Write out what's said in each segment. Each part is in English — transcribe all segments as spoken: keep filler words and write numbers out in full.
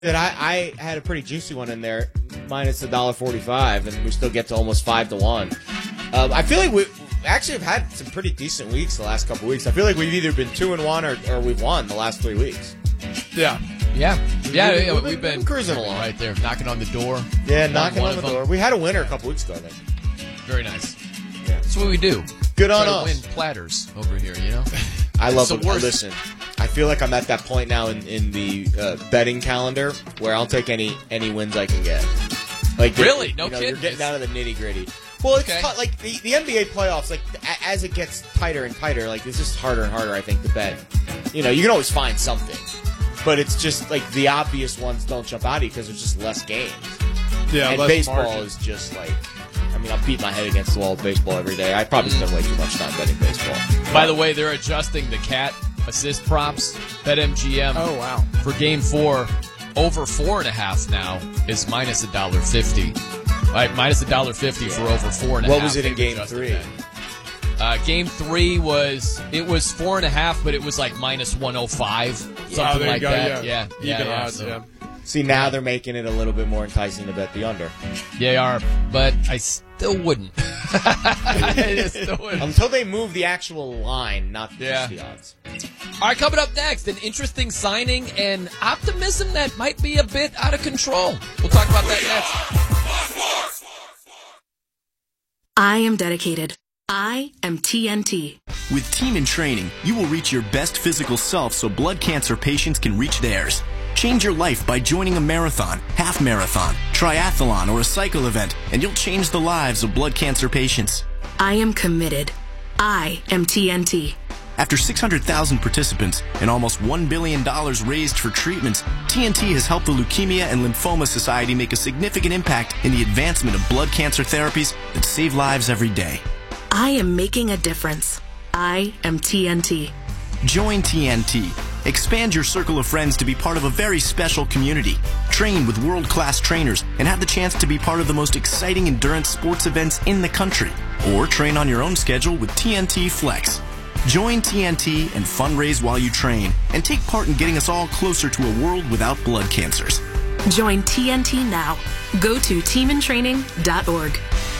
That I, I had a pretty juicy one in there, minus a dollar forty-five, and we still get to almost five to one. Um, I feel like we actually have had some pretty decent weeks the last couple weeks. I feel like we've either been two and one or, or we've won the last three weeks. Yeah, yeah, yeah. We've, yeah, we've, we've been, been cruising along right there, knocking on the door. Yeah, knocking one on the of door. them. We had a winner a couple weeks ago, I think. Very nice. Yeah. That's what we do. Good on Try us. to win platters over here, you know. I love It's it. the worst. Listen, I feel like I'm at that point now in, in the uh, betting calendar where I'll take any any wins I can get. Like Really? you No know, kidding? You're getting down to the nitty gritty. Well, it's Okay. tou- like the, the N B A playoffs. Like a- as it gets tighter and tighter, like it's just harder and harder. I think to bet. You know, you can always find something, but it's just like the obvious ones don't jump out at you because there's just less games. yeah. and less baseball margin. is just like. I mean, I'm beating my head against the wall with baseball every day. I probably spend way too much time betting baseball. By the way, they're adjusting the cat assist props. BetMGM Oh wow. for Game Four, over four and a half now is minus a dollar fifty. Right, minus a dollar fifty for over four and a half. What was it in They've Game adjusted Three? that. Uh, game three was it was four and a half, but it was like minus one oh five, something Oh, there you like go, that. yeah. Yeah, yeah, Even yeah. odds, so yeah. See, now they're making it a little bit more enticing to bet the under. They are, but I still wouldn't. I still wouldn't. Until they move the actual line, not just Yeah. the odds. All right, coming up next, an interesting signing and optimism that might be a bit out of control. We'll talk about that next. I am dedicated. I am T N T. With Team in Training, you will reach your best physical self so blood cancer patients can reach theirs. Change your life by joining a marathon, half marathon, triathlon, or a cycle event, and you'll change the lives of blood cancer patients. I am committed. I am T N T. After six hundred thousand participants and almost one billion dollars raised for treatments, T N T has helped the Leukemia and Lymphoma Society make a significant impact in the advancement of blood cancer therapies that save lives every day. I am making a difference. I am T N T. Join T N T. Expand your circle of friends to be part of a very special community. Train with world-class trainers and have the chance to be part of the most exciting endurance sports events in the country. Or train on your own schedule with T N T Flex. Join T N T and fundraise while you train and take part in getting us all closer to a world without blood cancers. Join T N T now. Go to team in training dot org.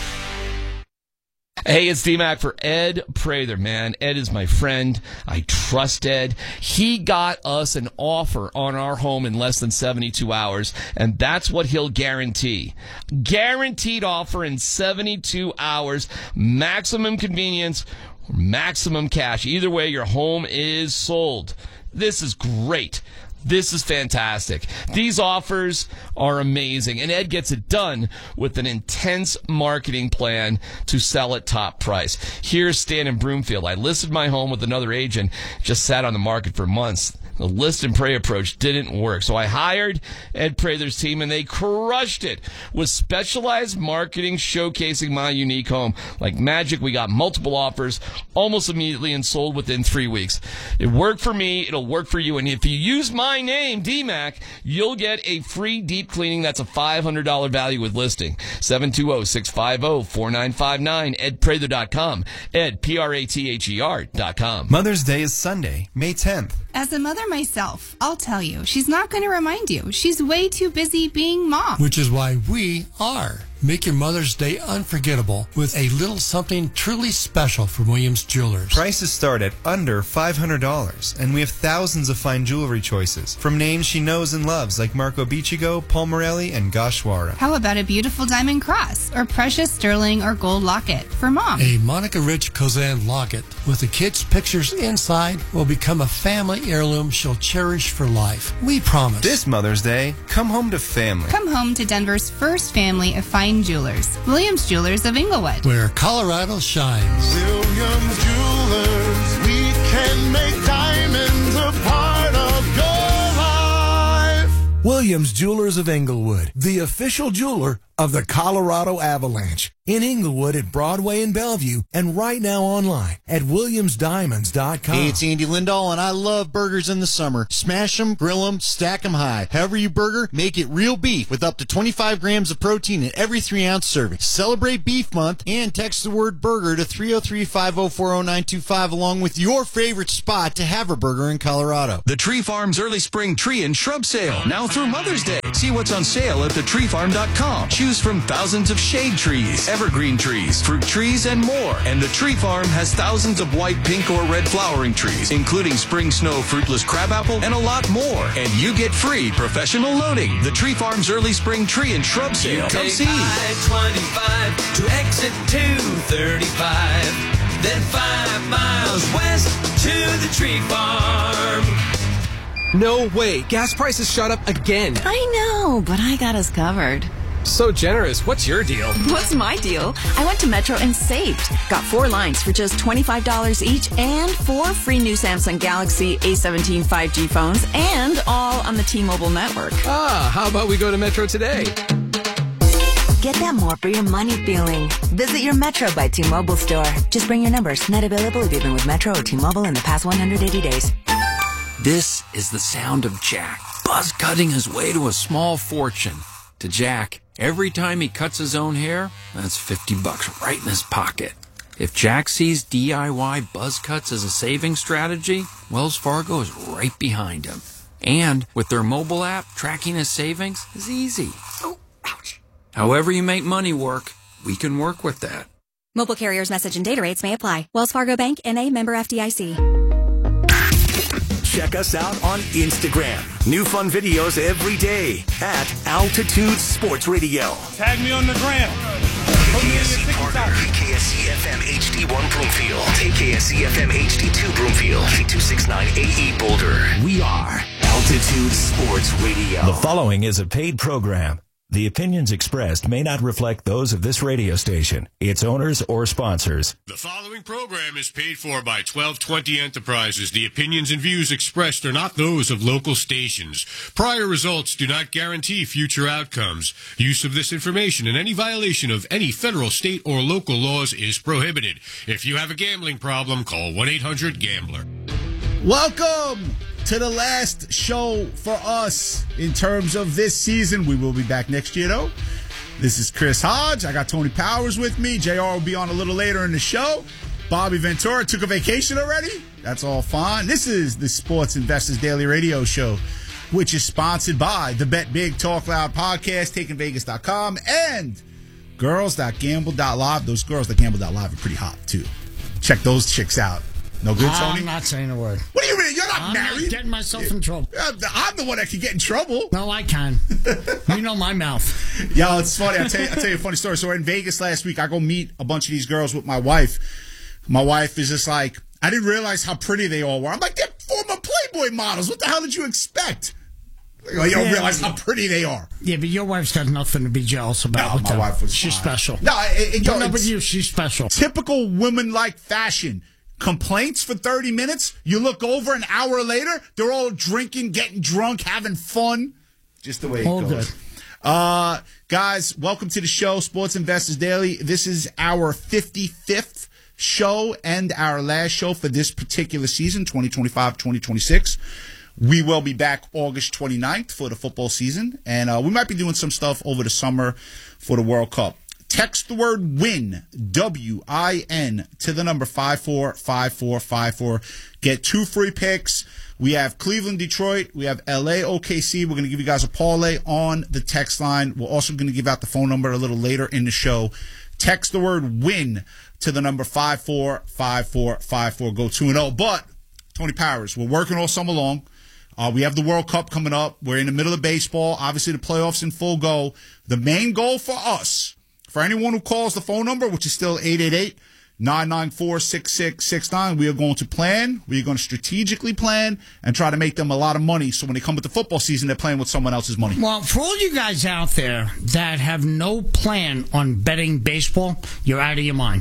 Hey, it's D-Mac for Ed Prather, man. Ed is my friend. I trust Ed. He got us an offer on our home in less than seventy-two hours, and that's what he'll guarantee. Guaranteed offer in seventy-two hours, maximum convenience, maximum cash. Either way, your home is sold. This is great. This is fantastic. These offers are amazing, and Ed gets it done with an intense marketing plan to sell at top price. Here's Stan in Broomfield. I listed my home with another agent, just sat on the market for months. The list and pray approach didn't work, so I hired Ed Prather's team, and they crushed it with specialized marketing showcasing my unique home. Like magic, we got multiple offers almost immediately and sold within three weeks. It worked for me. It'll work for you. And if you use my name, D MAC, you'll get a free deep cleaning. That's a five hundred dollars value with listing. seven two zero, six five zero, four nine five nine, ed prather dot com. Ed, P R A T H E R dot com. Mother's Day is Sunday, May tenth. As a mother myself, I'll tell you, she's not going to remind you. She's way too busy being mom. Which is why we are. Make your Mother's Day unforgettable with a little something truly special from Williams Jewelers. Prices start at under five hundred dollars, and we have thousands of fine jewelry choices from names she knows and loves like Marco Biccigo, Paul Morelli, and Goswara. How about a beautiful diamond cross or precious sterling or gold locket for mom? A Monica Rich Kozan locket with the kids' pictures inside will become a family heirloom she'll cherish for life. We promise. This Mother's Day, come home to family. Come home to Denver's first family of fine jewelers, Williams Jewelers of Inglewood. Where Colorado shines. Williams Jewelers, we can make diamonds a part of your life. Williams Jewelers of Inglewood, the official jeweler of the Colorado Avalanche. In Inglewood at Broadway and Bellevue, and right now online at williams diamonds dot com. Hey, it's Andy Lindahl, and I love burgers in the summer. Smash them, grill them, stack them high. However you burger, make it real beef with up to twenty-five grams of protein in every three ounce serving. Celebrate Beef Month and text the word burger to three oh three, five oh four, oh nine two five along with your favorite spot to have a burger in Colorado. The Tree Farm's early spring tree and shrub sale, now through Mother's Day. See what's on sale at the tree farm dot com. Choose from thousands of shade trees, evergreen trees, fruit trees, and more. And the Tree Farm has thousands of white, pink, or red flowering trees, including spring snow fruitless crabapple and a lot more. And you get free professional loading. The Tree Farm's early spring tree and shrub sale. Come see. I twenty-five to exit two thirty-five, then five miles west to the Tree Farm. No way. Gas prices shot up again. I know, but I got us covered. So generous. What's your deal? What's my deal? I went to Metro and saved. Got four lines for just twenty-five dollars each and four free new Samsung Galaxy A seventeen five G phones, and all on the T-Mobile network. Ah, how about we go to Metro today? Get that more for your money feeling. Visit your Metro by T-Mobile store. Just bring your numbers. Net available if you've been with Metro or T-Mobile in the past one hundred eighty days. This is the sound of Jack, buzz cutting his way to a small fortune. To Jack, every time he cuts his own hair, that's fifty bucks right in his pocket. If Jack sees D I Y buzz cuts as a saving strategy, Wells Fargo is right behind him. And with their mobile app, tracking his savings is easy. Oh, ouch. However you make money work, we can work with that. Mobile carriers' message and data rates may apply. Wells Fargo Bank, N A, member F D I C. Check us out on Instagram. New fun videos every day at Altitude Sports Radio. Tag me on the gram. K S C partner, K K S C F M H D one Broomfield, K K S C F M H D two Broomfield, K two sixty-nine A E Boulder. We are Altitude Sports Radio. The following is a paid program. The opinions expressed may not reflect those of this radio station, its owners, or sponsors. The following program is paid for by twelve twenty Enterprises. The opinions and views expressed are not those of local stations. Prior results do not guarantee future outcomes. Use of this information and any violation of any federal, state, or local laws is prohibited. If you have a gambling problem, call one eight hundred gambler. Welcome to the last show for us in terms of this season. We will be back next year, though. This is Chris Hodge. I got Tony Powers with me. J R will be on a little later in the show. Bobby Ventura took a vacation already. That's all fine. This is the Sports Investors Daily Radio Show, which is sponsored by the Bet Big Talk Loud podcast, taking vegas dot com, and girls dot gamble dot live. Those girls dot gamble dot live are pretty hot, too. Check those chicks out. No good, Tony? I'm not saying a word. What do you mean? You're not I'm married? Not getting myself in trouble. I'm the one that can get in trouble. No, I can. You know my mouth. Yo, it's funny. I'll tell, you, I'll tell you a funny story. So we're in Vegas last week. I go meet a bunch of these girls with my wife. My wife is just like, I didn't realize how pretty they all were. I'm like, they're former Playboy models. What the hell did you expect? You don't yeah, realize how pretty they are. Yeah, but your wife's got nothing to be jealous about. No, my them. wife was She's fine. special. No, it, it, yo, no, but you, she's special. Typical women-like fashion. Complaints for thirty minutes. You look over an hour later, they're all drinking, getting drunk, having fun. Just the way it all goes. Good. Uh, guys, welcome to the show, Sports Investors Daily. This is our fifty-fifth show and our last show for this particular season, twenty twenty-five twenty twenty-six. We will be back August twenty-ninth for the football season, and uh, we might be doing some stuff over the summer for the World Cup. Text the word WIN, W I N, to the number five four five four five four. Get two free picks. We have Cleveland, Detroit. We have L A, O K C. We're going to give you guys a parlay on the text line. We're also going to give out the phone number a little later in the show. Text the word WIN to the number five four five four five four. Go two and oh. But, Tony Powers, we're working all summer long. Uh, we have the World Cup coming up. We're in the middle of baseball. Obviously, the playoffs in full go. The main goal for us, for anyone who calls the phone number, which is still eight eight eight, nine nine four, six six six nine, we are going to plan. We are going to strategically plan and try to make them a lot of money so when they come with the football season, they're playing with someone else's money. Well, for all you guys out there that have no plan on betting baseball, you're out of your mind.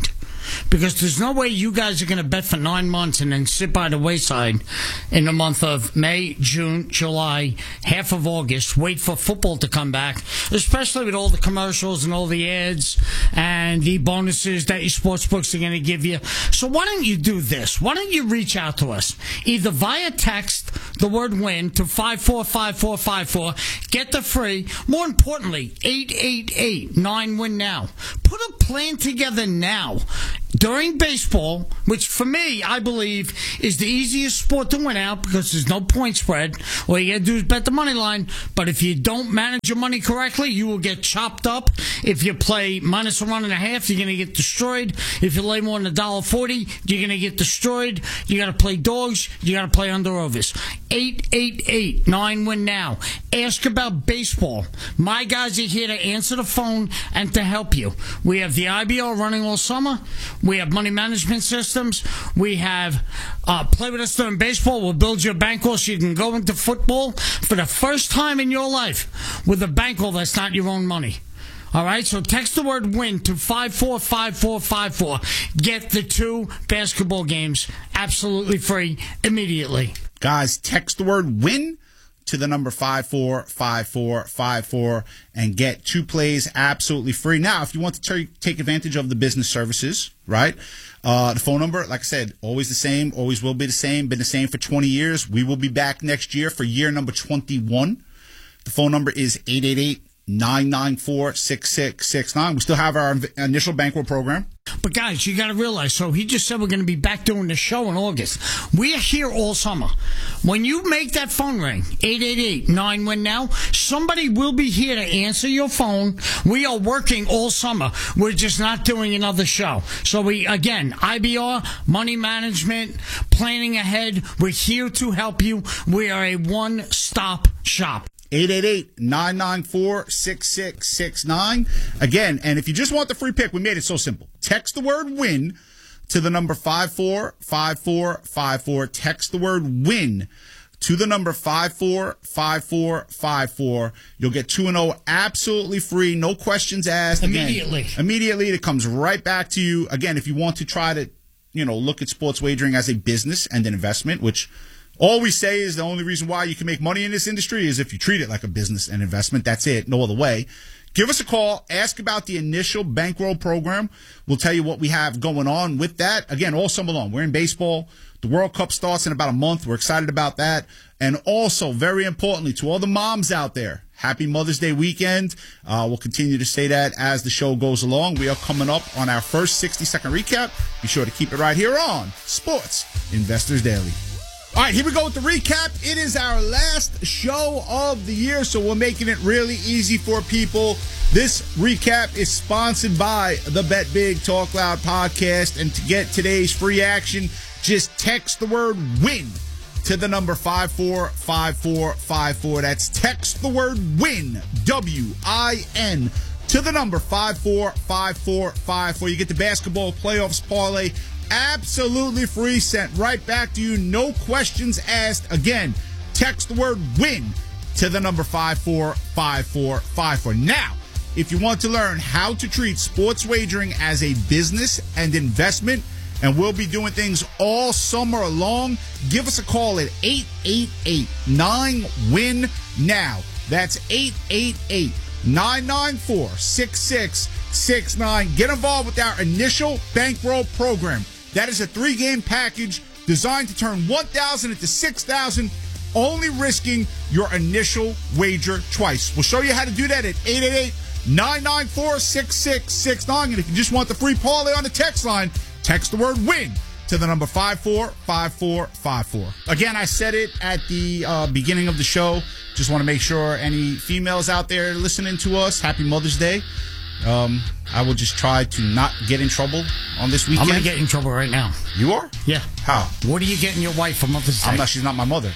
because there's no way you guys are going to bet for nine months and then sit by the wayside in the month of May, June, July, half of August, wait for football to come back, especially with all the commercials and all the ads and the bonuses that your sports books are going to give you. So why don't you do this? Why don't you reach out to us either via text the word win to five four five four five four, get the free, more importantly, eight eight eight nine win now. Put a plan together now during baseball, which for me, I believe, is the easiest sport to win out because there's no point spread. All you got to do is bet the money line. But if you don't manage your money correctly, you will get chopped up. If you play minus a run and a half, you're going to get destroyed. If you lay more than a dollar forty, you're going to get destroyed. You got to play dogs. You got to play under overs. eight eight eight nine win now. Ask about baseball. My guys are here to answer the phone and to help you. We have the I B R running all summer. We have money management systems. We have uh, play with us during baseball. We'll build you a bankroll so you can go into football for the first time in your life with a bankroll that's not your own money. All right, so text the word win to five four five four five four. Get the two basketball games absolutely free immediately. Guys, text the word win to the number five four five four five four and get two plays absolutely free. Now, if you want to t- take advantage of the business services, right? Uh, the phone number, like I said, always the same, always will be the same, been the same for twenty years. We will be back next year for year number twenty-one. The phone number is eight eight eight nine nine four six six six nine. We still have our initial bankroll program. But guys, you got to realize, so he just said we're going to be back doing the show in August. We are here all summer. When you make that phone ring, eight eight eight nine win now, somebody will be here to answer your phone. We are working all summer. We're just not doing another show. So we, again, I B R, money management, planning ahead. We're here to help you. We are a one-stop shop. eight eight eight nine nine four six six six nine. Again, and if you just want the free pick, we made it so simple. Text the word win to the number five four five four five four. Text the word win to the number five four five four five four. You'll get two and oh absolutely free, no questions asked. Again, Immediately. Immediately. It comes right back to you. Again, if you want to try to, you know, look at sports wagering as a business and an investment, which all we say is the only reason why you can make money in this industry is if you treat it like a business and investment. That's it. No other way. Give us a call. Ask about the initial bankroll program. We'll tell you what we have going on with that. Again, all summer long. We're in baseball. The World Cup starts in about a month. We're excited about that. And also, very importantly, to all the moms out there, happy Mother's Day weekend. Uh, we'll continue to say that as the show goes along. We are coming up on our first sixty-second recap. Be sure to keep it right here on Sports Investors Daily. All right, here we go with the recap. It is our last show of the year, so we're making it really easy for people. This recap is sponsored by the Bet Big Talk Loud podcast. And to get today's free action, just text the word WIN to the number five four five four five four. That's text the word WIN, W I N, to the number five four five four five four. You get the basketball playoffs parlay absolutely free, sent right back to you, no questions asked. Again, text the word WIN to the number five four five four five four. Now, if you want to learn how to treat sports wagering as a business and investment, and we'll be doing things all summer long, give us a call at eight eight eight nine win now. That's eight eight eight nine nine four six six six nine. Get involved with our initial bankroll program. That is a three-game package designed to turn one thousand into six thousand, only risking your initial wager twice. We'll show you how to do that at eight eight eight nine nine four six six six nine. And if you just want the free parlay on the text line, text the word WIN to the number five four five four five four. Again, I said it at the uh, beginning of the show. Just want to make sure any females out there listening to us, happy Mother's Day. Um, I will just try to not get in trouble on this weekend. I'm going to get in trouble right now. You are? Yeah. How? What are you getting your wife for Mother's Day? I'm not, she's not my mother.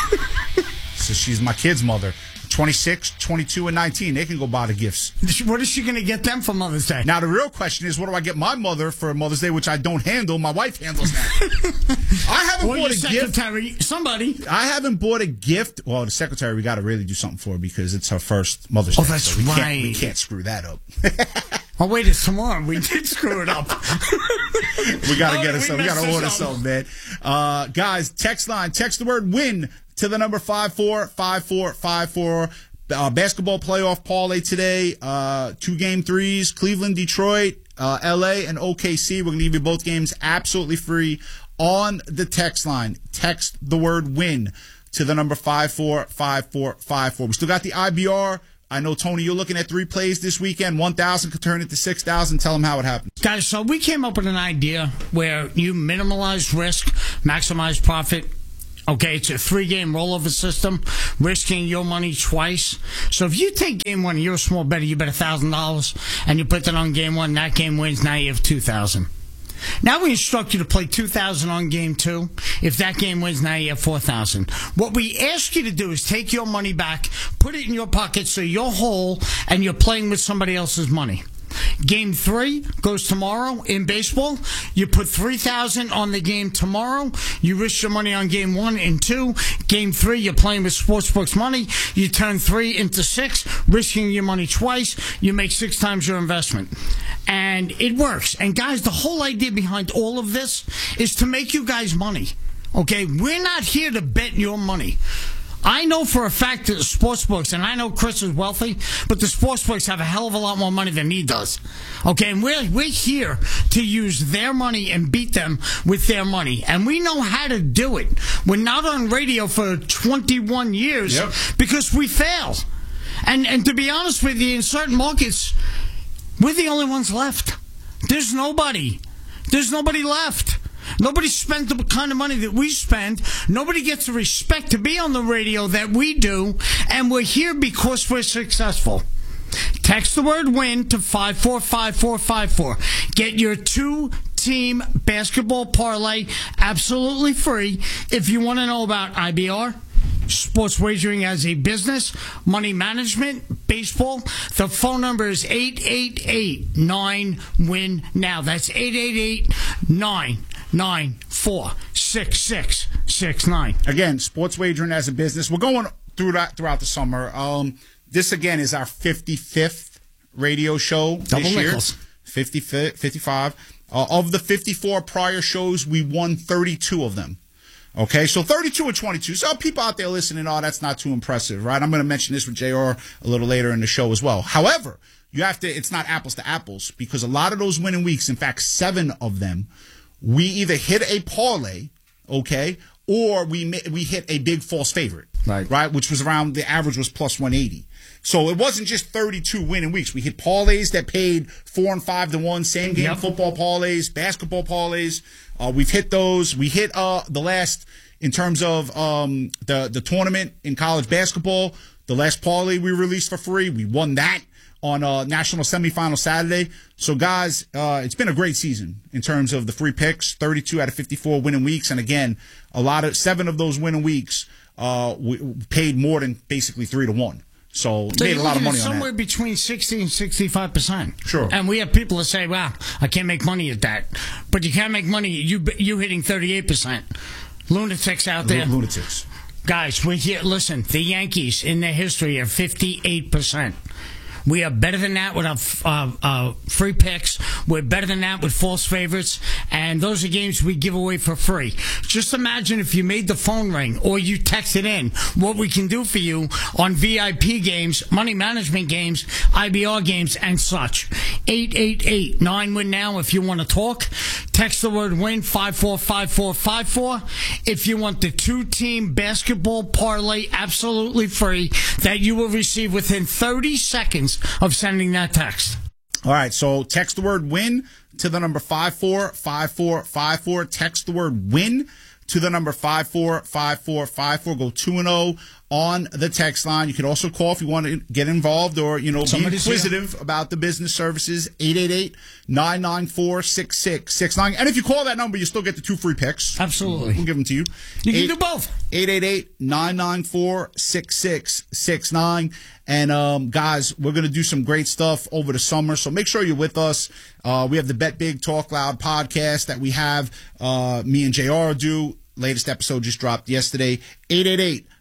So she's my kid's mother. twenty-six, twenty-two, and nineteen. They can go buy the gifts. What is she going to get them for Mother's Day? Now, the real question is, what do I get my mother for Mother's Day, which I don't handle? My wife handles that. I haven't or bought a secretary, gift. Somebody. I haven't bought a gift. Well, the secretary, we got to really do something for her because it's her first Mother's oh, Day. that's so we right. Can't, we can't screw that up. Oh, wait, it's tomorrow. We did screw it up. We got to Oh, get us we some. We got messed to order this up. some, man. Uh, guys, text line. Text the word win to the number five four five four five four. Uh, basketball playoff parlay today. Uh, two game threes. Cleveland, Detroit, uh, L A, and O K C. We're going to give you both games absolutely free on the text line. Text the word win to the number five four five four five four. We still got the I B R. I know, Tony, you're looking at three plays this weekend. one thousand could turn into six thousand. Tell them how it happened. Guys, so we came up with an idea where you minimize risk, maximize profit. Okay, it's a three-game rollover system, risking your money twice. So if you take game one and you're a small bettor, you bet one thousand dollars, and you put that on game one, that game wins, now you have two thousand dollars. Now we instruct you to play two thousand dollars on game two. If that game wins, now you have four thousand dollars. What we ask you to do is take your money back, put it in your pocket so you're whole, and you're playing with somebody else's money. Game three goes tomorrow in baseball. You put three thousand dollars on the game tomorrow. You risk your money on game one and two. Game three, you're playing with Sportsbook's money. You turn three into six, risking your money twice. You make six times your investment. And it works. And guys, the whole idea behind all of this is to make you guys money. Okay? We're not here to bet your money. I know for a fact that the sportsbooks, and I know Chris is wealthy, but the sportsbooks have a hell of a lot more money than he does. Okay, and we're, we're here to use their money and beat them with their money. And we know how to do it. We're not on radio for twenty-one years yep. because we fail. And, and to be honest with you, in certain markets, we're the only ones left. There's nobody. There's nobody left. Nobody spent the kind of money that we spend. Nobody gets the respect to be on the radio that we do. And we're here because we're successful. Text the word win to five four five four five four. Get your two-team basketball parlay absolutely free. If you want to know about I B R, sports wagering as a business, money management, baseball, the phone number is eight eight eight nine win now. That's eight eight eight nine nine four six six six nine. Again, sports wagering as a business. We're going through that throughout the summer. Um, this again is our fifty-fifth radio show Double this nickels. year. fifty-five, fifty-five. Uh, of the fifty-four prior shows, we won thirty-two of them. Okay, so thirty-two and twenty-two. So people out there listening, oh, that's not too impressive, right? I'm going to mention this with J R a little later in the show as well. However, you have to, it's not apples to apples because a lot of those winning weeks, in fact, seven of them, we either hit a parlay, okay, or we we hit a big false favorite, right? Right, which was around, the average was plus one eighty. So it wasn't just thirty-two winning weeks. We hit parlays that paid four and five to one, same game yep. football parlays, basketball parlays. Uh, we've hit those. We hit uh, the last, in terms of um, the, the tournament in college basketball, the last parlay we released for free. We won that on uh, National Semifinal Saturday. So, guys, uh, it's been a great season in terms of the free picks, thirty-two out of fifty-four winning weeks. And, again, a lot of seven of those winning weeks uh, we paid more than basically three to one. So, so made a lot of money on that. Somewhere between sixty and sixty-five percent. Sure. And we have people that say, wow, I can't make money at that. But you can't make money, you you hitting thirty-eight percent. Lunatics out there. Lunatics. Guys, we here, listen, the Yankees in their history are fifty-eight percent. We are better than that with our uh, uh, free picks. We're better than that with false favorites. And those are games we give away for free. Just imagine if you made the phone ring or you texted in what we can do for you on V I P games, money management games, I B R games, and such. eight eight eight nine win now if you want to talk. Text the word win, five four five four five four. If you want the two-team basketball parlay absolutely free that you will receive within thirty seconds of sending that text. All right, so text the word win to the number five four five four five four. Text the word win to the number five four five four five four. Go two and oh on the text line. You can also call if you want to get involved or, you know, Somebody's be inquisitive here. About the business services. eight eight eight nine nine four six six six nine. And if you call that number, you still get the two free picks. Absolutely. We'll give them to you. You Eight, can do both. eight eight eight nine nine four six six six nine. And, um, guys, we're going to do some great stuff over the summer. So make sure you're with us. Uh, we have the Bet Big Talk Loud podcast that we have. Uh, me and J R do. Latest episode just dropped yesterday. eight eight eight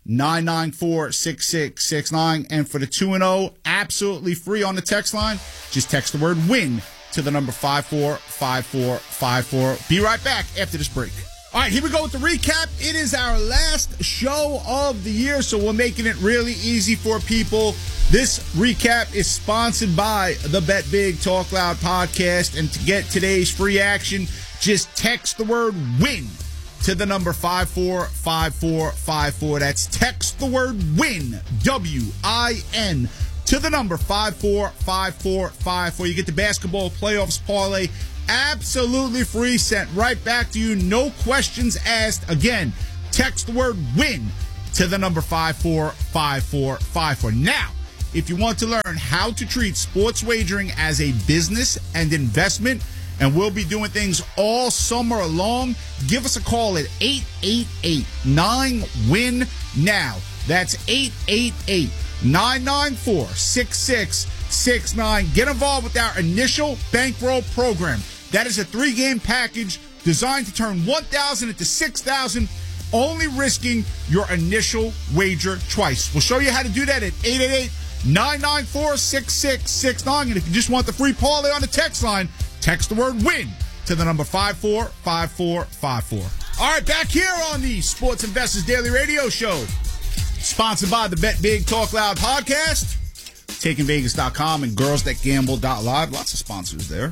nine nine four, six six six nine. And for the two and oh, absolutely free on the text line, just text the word WIN to the number five four five four five four. Be right back after this break. All right, here we go with the recap. It is our last show of the year, so we're making it really easy for people. This recap is sponsored by the Bet Big Talk Loud podcast. And to get today's free action, just text the word WIN to the number five four five four five four. That's text the word WIN, W I N, to the number five four five four five four. You get the basketball playoffs parlay absolutely free, sent right back to you. No questions asked. Again, text the word WIN to the number five four five four five four. Now, if you want to learn how to treat sports wagering as a business and investment, and we'll be doing things all summer long, give us a call at eight eight eight, nine, win now. That's eight eight eight, nine nine four, six six six nine. Get involved with our initial bankroll program. That is a three-game package designed to turn one thousand into six thousand, only risking your initial wager twice. We'll show you how to do that at eight eight eight, nine nine four, six six six nine. And if you just want the free parlay on the text line, text the word WIN to the number five four five four five four. All right, back here on the Sports Investors Daily Radio Show, sponsored by the Bet Big Talk Loud podcast, taking vegas dot com, and girls that gamble dot live. Lots of sponsors there.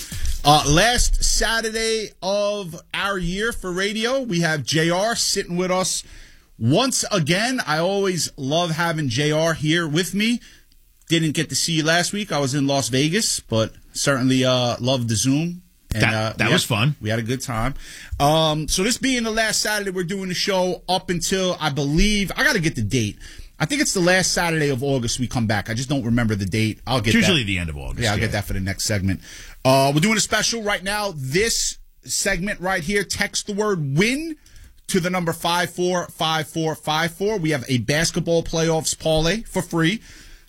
Uh, last Saturday of our year for radio, we have J R sitting with us once again. I always love having J R here with me. Didn't get to see you last week. I was in Las Vegas, but certainly uh, loved the Zoom. And, that uh, that yeah, was fun. We had a good time. Um, so this being the last Saturday we're doing the show up until, I believe, I got to get the date. I think it's the last Saturday of August we come back. I just don't remember the date. I'll get it's usually that. the end of August. Yeah, I'll yeah. get that for the next segment. Uh, we're doing a special right now. This segment right here, text the word WIN to the number five four five four five four. We have a basketball playoffs parlay for free.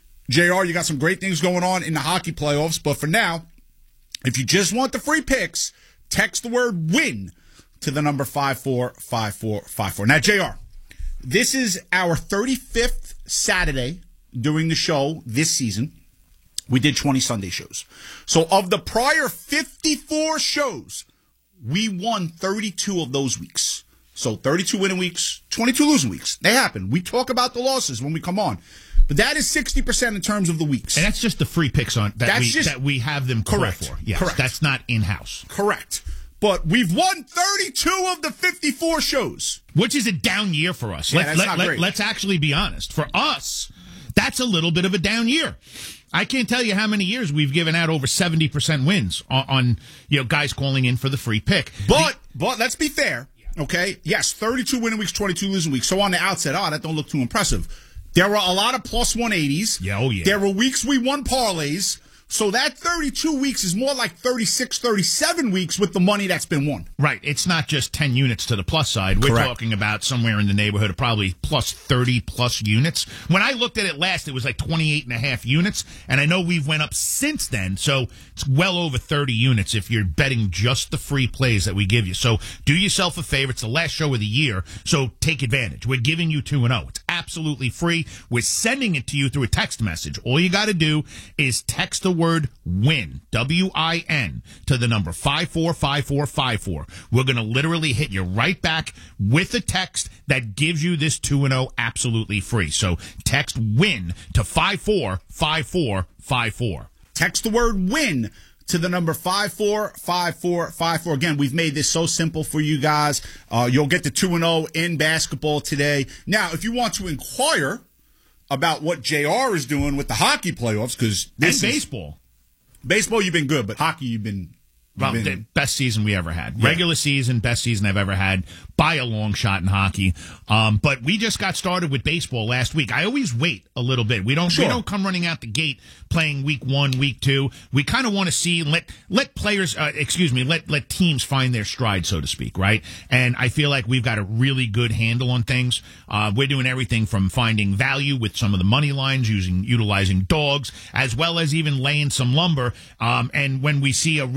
J R, you got some great things going on in the hockey playoffs, but for now, if you just want the free picks, text the word WIN to the number five four five four five four. Now, J R, this is our thirty-fifth Saturday doing the show this season. We did twenty Sunday shows. So of the prior fifty-four shows, we won thirty-two of those weeks. So thirty-two winning weeks, twenty-two losing weeks. They happen. We talk about the losses when we come on. But that is sixty percent in terms of the weeks. And that's just the free picks on that, That's we, just, that we have them call correct, for. Yes, correct. That's not in-house. Correct. But we've won thirty-two of the fifty-four shows. Which is a down year for us. Yeah, let, that's let, not let, great. let's actually be honest. For us, that's a little bit of a down year. I can't tell you how many years we've given out over seventy percent wins on, on you know guys calling in for the free pick. But the, but let's be fair, okay? Yes, thirty-two winning weeks, twenty-two losing weeks. So on the outset, oh, that don't look too impressive. There were a lot of plus one eighties. Yeah, oh yeah. There were weeks we won parlays. So that thirty-two weeks is more like thirty-six, thirty-seven weeks with the money that's been won. Right. It's not just ten units to the plus side. We're Correct. talking about somewhere in the neighborhood of probably plus thirty plus units. When I looked at it last, it was like twenty-eight and a half units. And I know we've went up since then. So it's well over thirty units if you're betting just the free plays that we give you. So do yourself a favor. It's the last show of the year. So take advantage. We're giving you two and oh. It's absolutely free. We're sending it to you through a text message. All you got to do is text the word WIN, W I N, to the number five four five four five four. We're going to literally hit you right back with a text that gives you this two and oh absolutely free. So text WIN to five four five four five four. Text the word WIN to the number five four five four five four. Again, we've made this so simple for you guys. Uh, you'll get the two and oh in basketball today. Now, if you want to inquire about what J R is doing with the hockey playoffs, because And baseball. Baseball, you've been good, but hockey, you've been... you've Well, been- the best season we ever had. Yeah. Regular season, best season I've ever had by a long shot in hockey. Um, but we just got started with baseball last week. I always wait a little bit. We don't Sure. we don't come running out the gate playing week one, week two. We kind of want to see let let players, uh, excuse me, let let teams find their stride, so to speak, right? And I feel like we've got a really good handle on things. Uh, we're doing everything from finding value with some of the money lines, using utilizing dogs, as well as even laying some lumber. Um, and when we see a real opportunity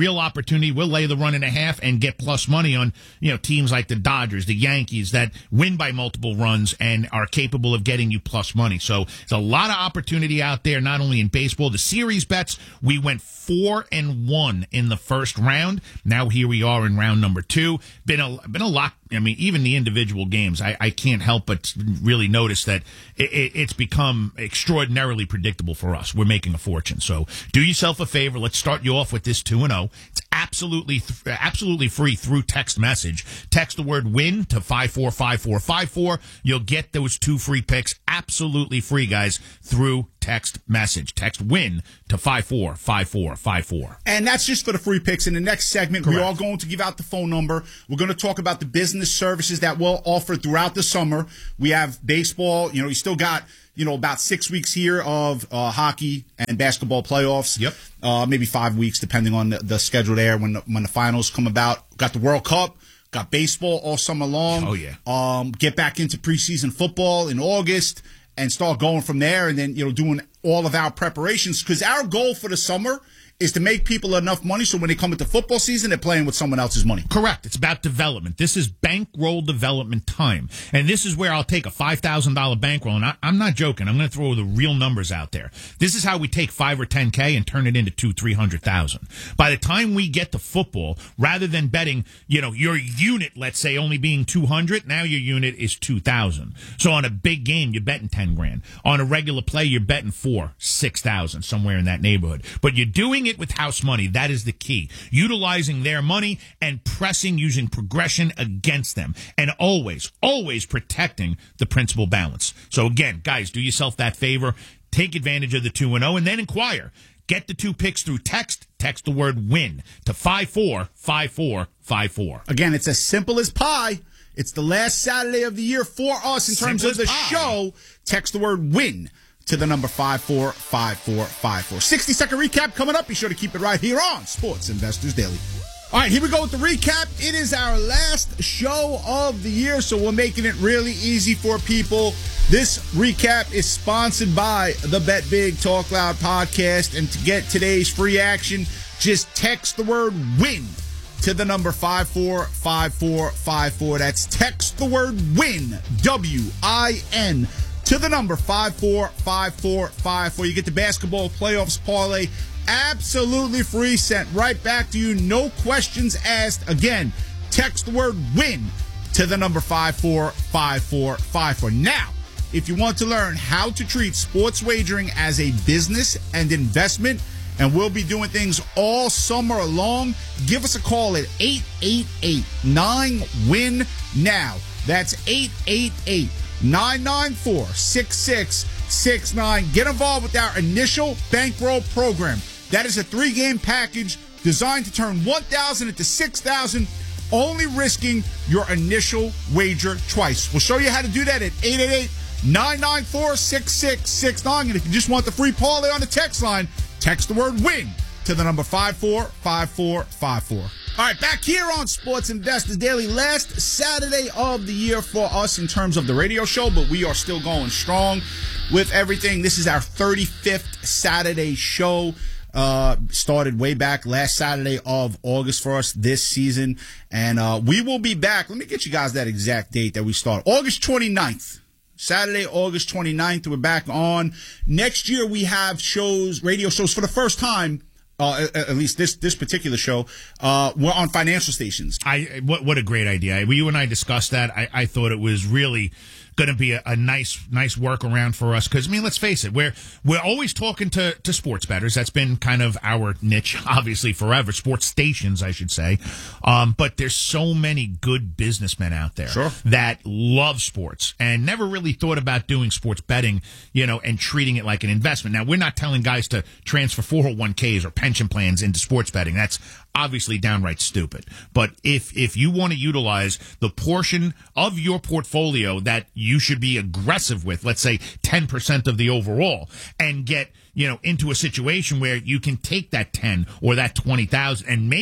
opportunity, we'll lay the run and a half and get plus money on, you know, teams like the Dodgers, the Yankees that win by multiple runs and are capable of getting you plus money. So there's a lot of opportunity out there, not only in baseball. The series bets, we went four and one in the first round. Now here we are in round number two. Been a been a lot. I mean, even the individual games, I, I can't help but really notice that it, it, it's become extraordinarily predictable for us. We're making a fortune. So do yourself a favor. Let's start you off with this two and oh. It's absolutely absolutely free through text message. Text the word win to five four five four five four. You'll get those two free picks absolutely free, guys, through text message. Text win to five four five four five four. And that's just for the free picks. In the next segment, Correct. we are going to give out the phone number. We're going to talk about the business services that we'll offer throughout the summer. We have baseball. You know, you still got, you know, about six weeks here of uh, hockey and basketball playoffs. Yep. Uh, maybe five weeks, depending on the, the schedule there when the, when the finals come about. Got the World Cup. Got baseball all summer long. Oh, yeah. Um, get back into preseason football in August and start going from there, and then, you know, doing all of our preparations, because our goal for the summer is to make people enough money so when they come into football season, they're playing with someone else's money. Correct. It's about development. This is bankroll development time. And this is where I'll take a five thousand dollars bankroll, and I, I'm not joking. I'm going to throw the real numbers out there. This is how we take five or ten K and turn it into two, three hundred thousand. By the time we get to football, rather than betting, you know, your unit, let's say, only being two hundred, now your unit is two thousand. So on a big game, you're betting ten grand. On a regular play, you're betting four, six thousand, somewhere in that neighborhood. But you're doing it with house money. That is the key. Utilizing their money and pressing using progression against them. And always, always protecting the principal balance. So again, guys, do yourself that favor. Take advantage of the two and oh and then inquire. Get the two picks through text. Text the word win to five four five four five four. Again, it's as simple as pie. It's the last Saturday of the year for us in terms Simple of the as pie. show. Text the word win to the number five four five four five four. sixty second recap coming up. Be sure to keep it right here on Sports Investors Daily. All right, here we go with the recap. It is our last show of the year, so we're making it really easy for people. This recap is sponsored by the Bet Big Talk Loud podcast. And to get today's free action, just text the word win to the number five four five four five four. That's text the word win, W I N, to the number five four five four five four. You get the basketball playoffs parlay absolutely free, sent right back to you. No questions asked. Again, text the word win to the number five four five four five four. Now, if you want to learn how to treat sports wagering as a business and investment, and we'll be doing things all summer long, give us a call at eight eight eight nine win now. That's eight eight eight nine nine four six six six nine. Get involved with our initial bankroll program. That is a three-game package designed to turn one thousand into six thousand, only risking your initial wager twice. We'll show you how to do that at eight eight eight nine nine four six six six nine. And if you just want the free parlay on the text line, text the word win to the number five four five four five four. All right, back here on Sports Investors Daily, last Saturday of the year for us in terms of the radio show, but we are still going strong with everything. This is our thirty-fifth Saturday show. Uh, started way back last Saturday of August for us this season. And uh, we will be back. Let me get you guys that exact date that we start. August twenty-ninth. Saturday, August twenty-ninth. We're back on. Next year, we have shows, radio shows for the first time. Uh, at, at least this this particular show, uh, we're on financial stations. I what what a great idea! You and I discussed that. I, I thought it was really going to be a, a nice nice workaround for us because I mean, let's face it, we're we're always talking to to sports bettors. That's been kind of our niche, obviously forever. Sports stations, I should say. Um, but there's so many good businessmen out there sure. that love sports and never really thought about doing sports betting, you know, and treating it like an investment. Now, we're not telling guys to transfer four oh one k's or pension plans into sports betting. That's obviously downright stupid. But if if you want to utilize the portion of your portfolio that you should be aggressive with, let's say ten percent of the overall, and get, you know, into a situation where you can take that ten or that twenty thousand and make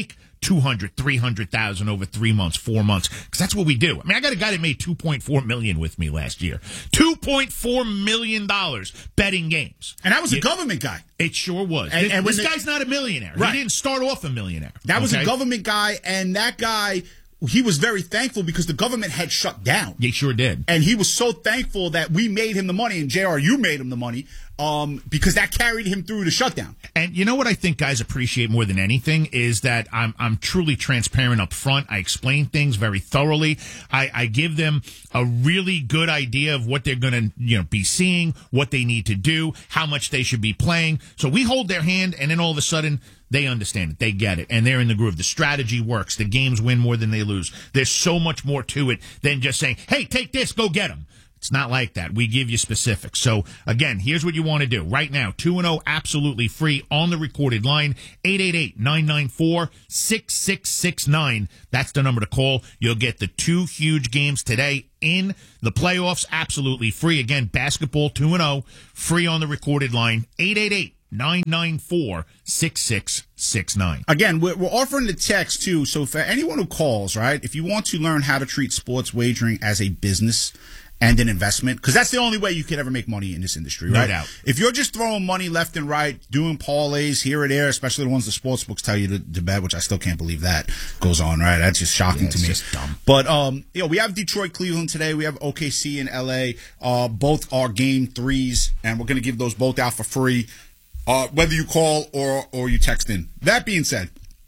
two hundred, three hundred thousand over three months, four months. Because that's what we do. I mean, I got a guy that made two point four million dollars with me last year. two point four million dollars betting games. And that was You- a government guy. It sure was. And- this and when this the- guy's not a millionaire. Right. He didn't start off a millionaire. That was okay? a government guy, and that guy, he was very thankful because the government had shut down. He sure did. And he was so thankful that we made him the money, and J R, you made him the money, um, because that carried him through the shutdown. And you know what I think guys appreciate more than anything is that I'm I'm truly transparent up front. I explain things very thoroughly. I, I give them a really good idea of what they're going to you know be seeing, what they need to do, how much they should be playing. So we hold their hand, and then all of a sudden they understand it, they get it, and they're in the groove. The strategy works. The games win more than they lose. There's so much more to it than just saying, "Hey, take this, go get them." It's not like that. We give you specifics. So, again, here's what you want to do. Right now, two and oh, absolutely free on the recorded line, eight eight eight, nine nine four, six six six nine. That's the number to call. You'll get the two huge games today in the playoffs, absolutely free. Again, basketball two and oh, free on the recorded line, eight eight eight, nine nine four, six six six nine. Again, we're, we're offering the text, too. So for anyone who calls, right, if you want to learn how to treat sports wagering as a business and an investment, because that's the only way you could ever make money in this industry, No right? doubt. If you're just throwing money left and right, doing parlays here or there, especially the ones the sports books tell you to, to bet, which I still can't believe that goes on, right? That's just shocking Yeah, to it's me. just dumb. But um, you know, we have Detroit, Cleveland today. We have O K C and L A. Uh, both are game threes, and we're going to give those both out for free, uh, whether you call or or you text in. That being said,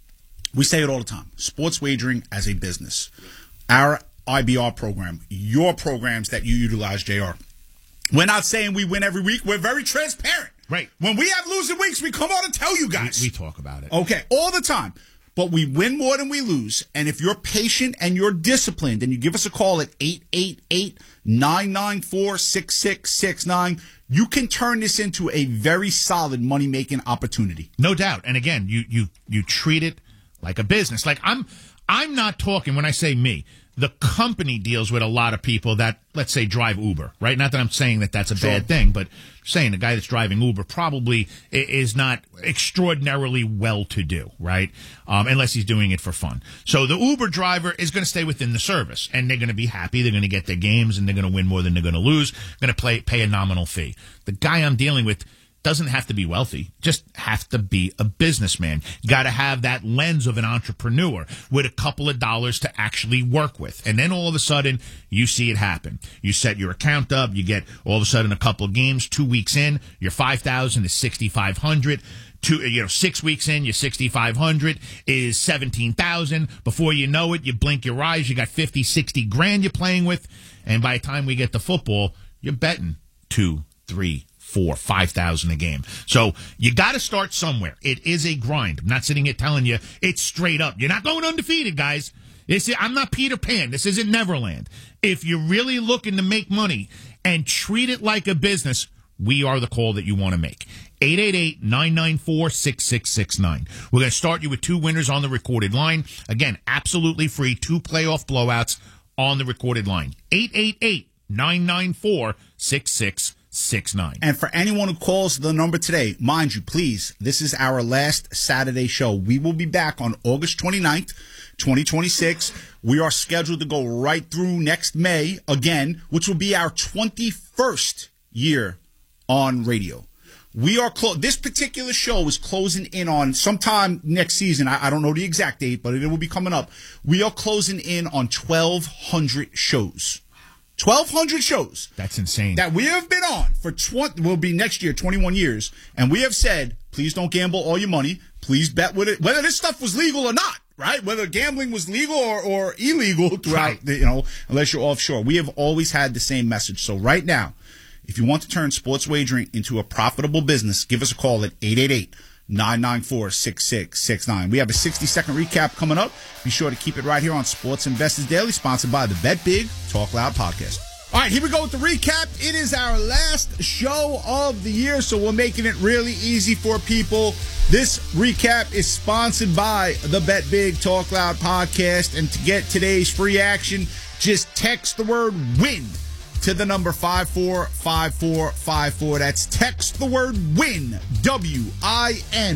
we say it all the time: sports wagering as a business. Our I B R program, your programs that you utilize, J R. We're not saying we win every week. We're very transparent. Right. When we have losing weeks, we come on and tell you guys. We, we talk about it. Okay, all the time. But we win more than we lose. And if you're patient and you're disciplined, and you give us a call at eight eight eight, nine nine four, six six six nine, you can turn this into a very solid money-making opportunity. No doubt. And again, you you you treat it like a business. Like I'm I'm not talking when I say me. The company deals with a lot of people that, let's say, drive Uber, right? Not that I'm saying that that's a Sure. bad thing, but saying the guy that's driving Uber probably i- is not extraordinarily well-to-do, right? Um, unless he's doing it for fun. So the Uber driver is going to stay within the service, and they're going to be happy. They're going to get their games, and they're going to win more than they're going to lose. Going to play pay a nominal fee. The guy I'm dealing with doesn't have to be wealthy, just have to be a businessman. Got to have that lens of an entrepreneur with a couple of dollars to actually work with. And then all of a sudden, you see it happen. You set your account up, you get all of a sudden a couple of games, two weeks in, your five thousand is sixty-five hundred. Two, you know, six weeks in, your sixty-five hundred is seventeen thousand. Before you know it, you blink your eyes, you got fifty, sixty grand you're playing with. And by the time we get to football, you're betting two, three, four, five thousand a game. So you got to start somewhere. It is a grind. I'm not sitting here telling you it's straight up. You're not going undefeated, guys. This is, I'm not Peter Pan. This isn't Neverland. If you're really looking to make money and treat it like a business, we are the call that you want to make. eight eight eight, nine nine four, six six six nine. We're going to start you with two winners on the recorded line. Again, absolutely free. Two playoff blowouts on the recorded line. eight eight eight, nine nine four, six six six nine. And for anyone who calls the number today, mind you, please, this is our last Saturday show. We will be back on August twenty-ninth, twenty twenty-six. We are scheduled to go right through next May again, which will be our twenty-first year on radio. We are clo- this particular show is closing in on sometime next season. I, I don't know the exact date, but it will be coming up. We are closing in on twelve hundred shows. twelve hundred shows. That's insane. That we have been on for twenty, will be next year, twenty-one years. And we have said, please don't gamble all your money. Please bet with it, whether this stuff was legal or not, right? Whether gambling was legal or, or illegal throughout, Right. the, you know, unless you're offshore. We have always had the same message. So right now, if you want to turn sports wagering into a profitable business, give us a call at eight eight eight, nine nine four, six six six nine. We have a sixty second recap coming up. Be sure to keep it right here on Sports Investors Daily, sponsored by the Bet Big, Talk Loud podcast. All right, here we go with the recap. It is our last show of the year, so we're making it really easy for people. This recap is sponsored by the Bet Big, Talk Loud podcast. And to get today's free action, just text the word WIN to the number five four five four five four. That's text the word WIN, W I N,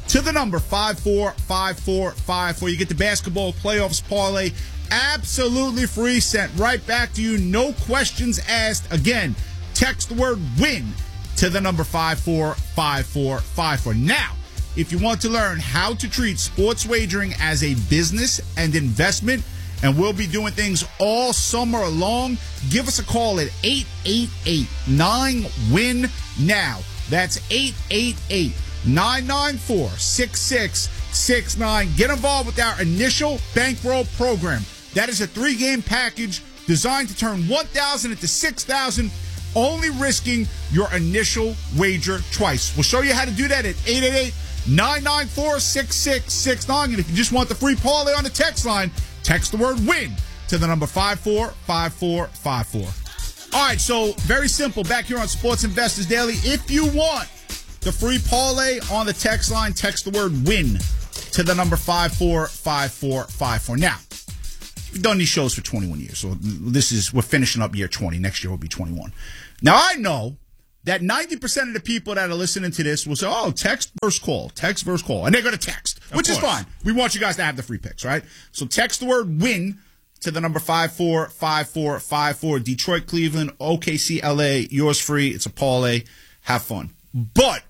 to the number five four five four five four. You get the basketball playoffs parlay absolutely free, sent right back to you. No questions asked. Again, text the word WIN to the number five four five four five four. Now, if you want to learn how to treat sports wagering as a business and investment, and we'll be doing things all summer long, give us a call at eight eight eight nine win now. That's eight eight eight nine nine four six six six nine. Get involved with our initial bankroll program. That is a three-game package designed to turn one thousand into six thousand, only risking your initial wager twice. We'll show you how to do that at eight eight eight nine nine four six six six nine. And if you just want the free parlay on the text line, text the word WIN to the number five four five four five four. All right, so very simple. Back here on Sports Investors Daily, if you want the free parlay on the text line, text the word WIN to the number five four five four five four. Now, we've done these shows for twenty-one years, so this is, we're finishing up year twenty. Next year will be twenty-one. Now, I know that ninety percent of the people that are listening to this will say, oh, text versus call, text versus call. And they're going to text, which is fine. We want you guys to have the free picks, right? So text the word WIN to the number five four five four five four. Detroit, Cleveland, O K C, L A, yours free. It's a parlay. Have fun. But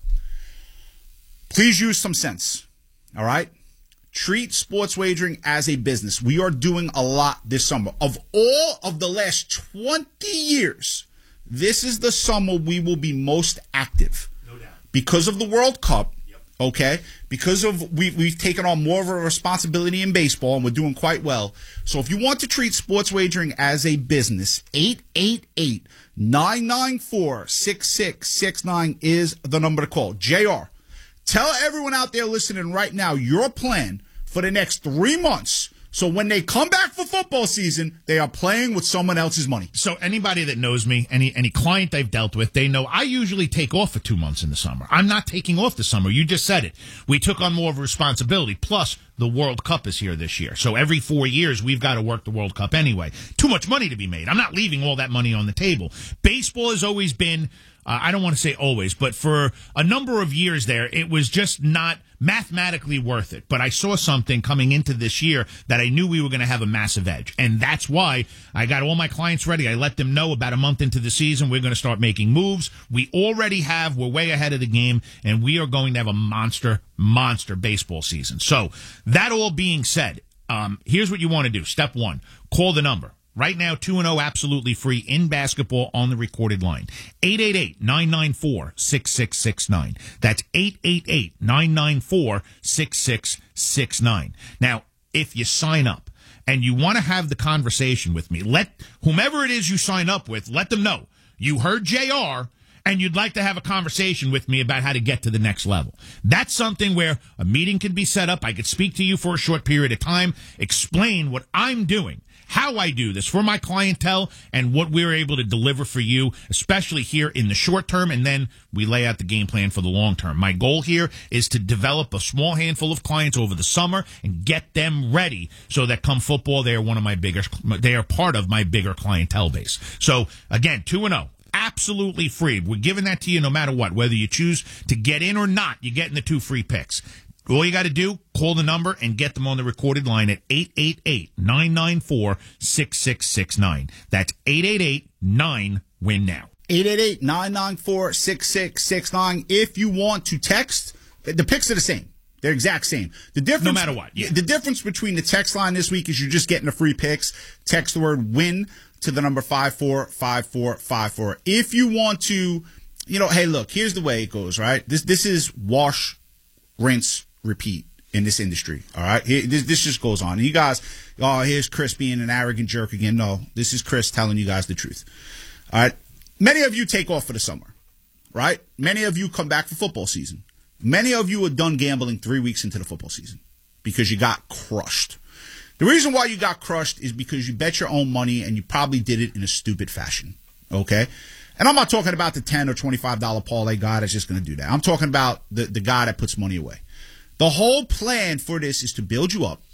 please use some sense, all right? Treat sports wagering as a business. We are doing a lot this summer. Of all of the last twenty years, this is the summer we will be most active. No doubt. Because of the World Cup, yep. Okay? Because of we, we've taken on more of a responsibility in baseball, and we're doing quite well. So if you want to treat sports wagering as a business, eight eight eight nine nine four six six six nine is the number to call. J R, tell everyone out there listening right now your plan for the next three months. So when they come back for football season, they are playing with someone else's money. So anybody that knows me, any any client I've dealt with, they know I usually take off for two months in the summer. I'm not taking off the summer. You just said it. We took on more of a responsibility. Plus, the World Cup is here this year. So every four years, we've got to work the World Cup anyway. Too much money to be made. I'm not leaving all that money on the table. Baseball has always been, uh, I don't want to say always, but for a number of years there, it was just not mathematically worth it. But I saw something coming into this year that I knew we were going to have a massive edge. And that's why I got all my clients ready. I let them know about a month into the season, we're going to start making moves. We already have. We're way ahead of the game, and we are going to have a monster, monster baseball season. So that all being said, um, here's what you want to do. Step one, call the number. Right now, two and oh absolutely free in basketball on the recorded line. eight eight eight nine nine four six six six nine. That's eight eight eight nine nine four six six six nine. Now, if you sign up and you want to have the conversation with me, let whomever it is you sign up with, let them know you heard J R and you'd like to have a conversation with me about how to get to the next level. That's something where a meeting can be set up. I could speak to you for a short period of time, explain what I'm doing, how I do this for my clientele, and what we're able to deliver for you, especially here in the short term, and then we lay out the game plan for the long term. My goal here is to develop a small handful of clients over the summer and get them ready so that come football, they are one of my bigger, they are part of my bigger clientele base. So again, two and oh. Absolutely free. We're giving that to you no matter what. Whether you choose to get in or not, you're getting the two free picks. All you got to do, call the number and get them on the recorded line at eight eight eight nine nine four six six six nine. That's eight eight eight nine win now. eight eight eight nine nine four six six six nine. If you want to text, the picks are the same. They're exact same. The difference, no matter what. Yeah. The difference between the text line this week is you're just getting the free picks. Text the word WIN to the number five four five four five four. If you want to, you know, hey, look, here's the way it goes, right? This this is wash, rinse, repeat in this industry, all right? Here, this, this just goes on. And you guys, oh, here's Chris being an arrogant jerk again. No, this is Chris telling you guys the truth, all right? Many of you take off for the summer, right? Many of you come back for football season. Many of you are done gambling three weeks into the football season because you got crushed. The reason why you got crushed is because you bet your own money and you probably did it in a stupid fashion, okay? And I'm not talking about the ten or twenty-five dollar parlay guy that's just going to do that. I'm talking about the, the guy that puts money away. The whole plan for this is to build you up,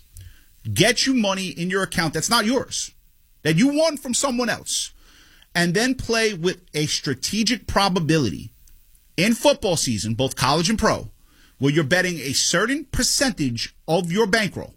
get you money in your account that's not yours, that you won from someone else, and then play with a strategic probability in football season, both college and pro, where you're betting a certain percentage of your bankroll,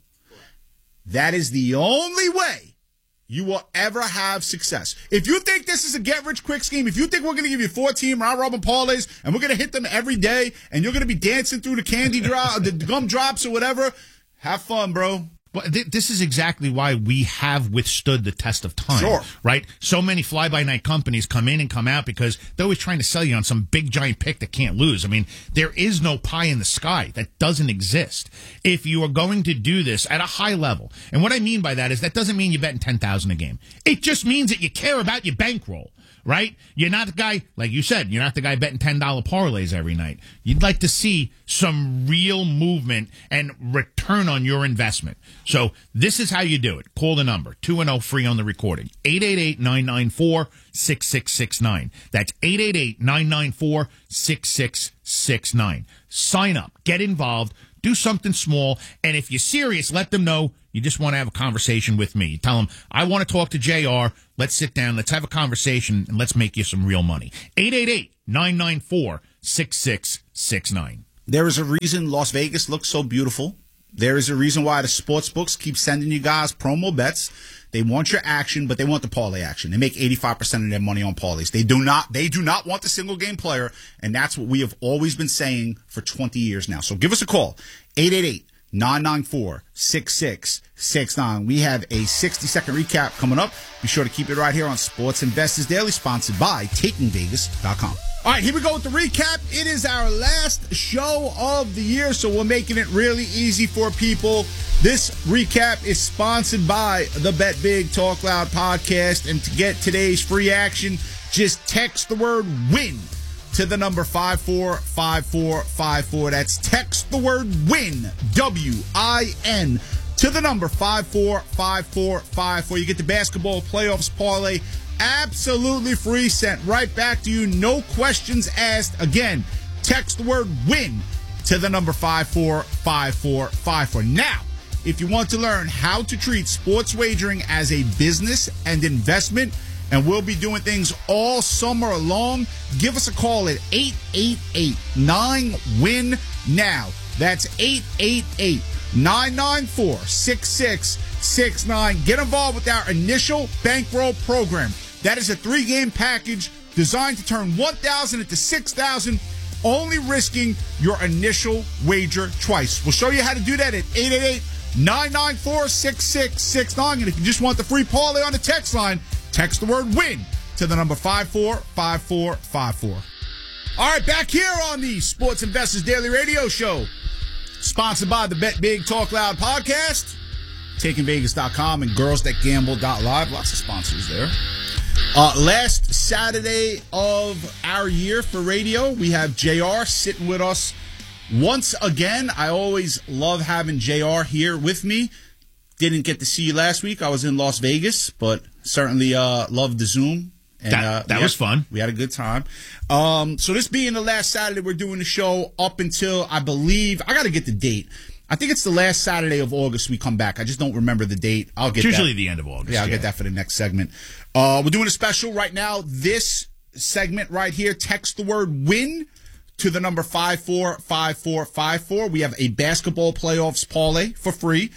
that is the only way you will ever have success. If you think this is a get-rich-quick scheme, if you think we're going to give you fourteen round-robin parlays and we're going to hit them every day and you're going to be dancing through the candy drop, the gum drops or whatever, have fun, bro. Well, th- this is exactly why we have withstood the test of time. Sure. Right? So many fly-by-night companies come in and come out because they're always trying to sell you on some big, giant pick that can't lose. I mean, there is no pie in the sky. That doesn't exist. If you are going to do this at a high level, and what I mean by that is that doesn't mean you're betting ten thousand dollars a game. It just means that you care about your bankroll. Right? You're not the guy, like you said, you're not the guy betting ten dollar parlays every night. You'd like to see some real movement and return on your investment. So this is how you do it. Call the number, two and oh free on the recording, eight eight eight, nine nine four, six six six nine. That's eight eight eight, nine nine four, six six six nine. Sign up, get involved, do something small, and if you're serious, let them know you just want to have a conversation with me. You tell them, I want to talk to J R. Let's sit down. Let's have a conversation, and let's make you some real money. eight eight eight, nine nine four, six six six nine. There is a reason Las Vegas looks so beautiful. There is a reason why the sports books keep sending you guys promo bets. They want your action, but they want the parlay action. They make eighty-five percent of their money on parlays. They do not, they do not want the single game player, and that's what we have always been saying for twenty years now. So give us a call, eight eight eight, nine nine four, six six six nine. We have a sixty second recap coming up. Be sure to keep it right here on Sports Investors Daily, sponsored by taking vegas dot com. All right, here we go with the recap. It is our last show of the year, so we're making it really easy for people. This recap is sponsored by the Bet Big Talk Loud podcast, and to get today's free action, just text the word WIN to the number five four five four five four. That's text the word WIN, W I N, to the number five four five four five four. You get the basketball playoffs parlay absolutely free, sent right back to you, no questions asked. Again, text the word WIN to the number five four five four five four. Now, if you want to learn how to treat sports wagering as a business and investment, and we'll be doing things all summer long, give us a call at eight eight eight, nine, win now. That's eight eight eight, nine nine four, six six six nine. Get involved with our initial bankroll program. That is a three-game package designed to turn one thousand into six thousand, only risking your initial wager twice. We'll show you how to do that at eight eight eight, nine nine four, six six six nine. And if you just want the free parlay on the text line, text the word WIN to the number five four five four five four. All right, back here on the Sports Investors Daily Radio Show, sponsored by the Bet Big Talk Loud podcast, taking vegas dot com, and girls that gamble dot live. Lots of sponsors there. Uh, last Saturday of our year for radio, we have J R sitting with us once again. I always love having J R here with me. Didn't get to see you last week. I was in Las Vegas, but certainly uh, loved the Zoom. And, that uh, that we was had, fun. We had a good time. Um, so this being the last Saturday we're doing the show up until, I believe, I got to get the date. I think it's the last Saturday of August we come back. I just don't remember the date. I'll get it's usually that. the end of August. Yeah, I'll yeah. get that for the next segment. Uh, we're doing a special right now. This segment right here, text the word WIN to the number five four five four five four. We have a basketball playoffs parlay for free.